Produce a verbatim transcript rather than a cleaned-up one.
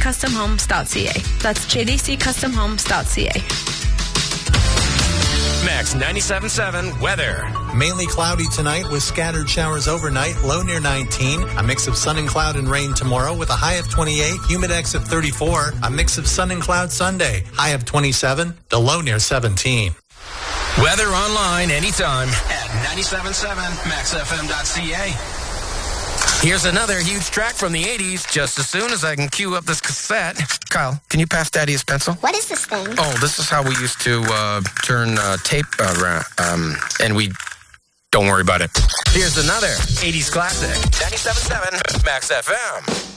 custom homes dot c a. That's j d c custom homes dot c a. Max ninety-seven point seven weather. Mainly cloudy tonight with scattered showers overnight, low near nineteen. A mix of sun and cloud and rain tomorrow with a high of twenty-eight, humidex of thirty-four. A mix of sun and cloud Sunday, high of twenty-seven, the low near seventeen. Weather online anytime at ninety-seven point seven max f m dot c a. Here's another huge track from the eighties just as soon as I can cue up this cassette. Kyle, can you pass Daddy his pencil? What is this thing? Oh, this is how we used to uh, turn uh, tape around, um, and we don't worry about it. Here's another eighties classic, ninety-seven point seven Max F M.